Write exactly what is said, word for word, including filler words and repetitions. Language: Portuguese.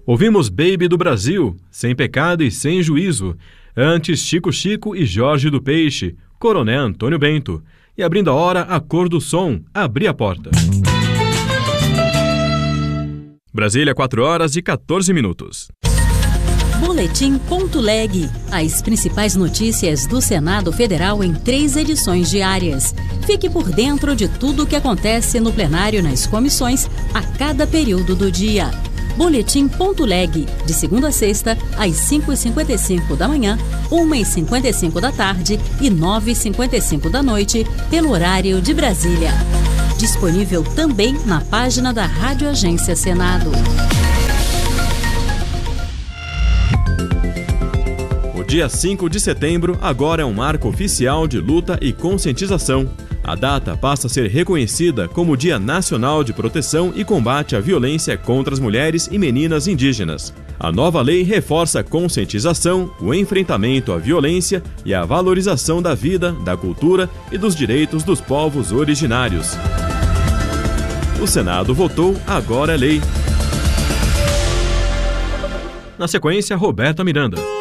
Ouvimos Baby do Brasil, Sem Pecado e Sem Juízo. Antes, Chico Chico e Jorge do Peixe, Coroné Antônio Bento. E abrindo a hora, A Cor do Som, Abri a Porta. Brasília, quatro horas e quatorze minutos. Boletim Ponto Leg. As principais notícias do Senado Federal em três edições diárias. Fique por dentro de tudo o que acontece no plenário nas comissões a cada período do dia. Boletim Ponto Leg, de segunda a sexta, às cinco e cinquenta e cinco da manhã, uma e cinquenta e cinco da tarde e nove e cinquenta e cinco da noite, pelo horário de Brasília. Disponível também na página da Rádio Agência Senado. O dia cinco de setembro agora é um marco oficial de luta e conscientização. A data passa a ser reconhecida como Dia Nacional de Proteção e Combate à Violência contra as Mulheres e Meninas Indígenas. A nova lei reforça a conscientização, o enfrentamento à violência e a valorização da vida, da cultura e dos direitos dos povos originários. O Senado votou, agora é lei. Na sequência, Roberta Miranda.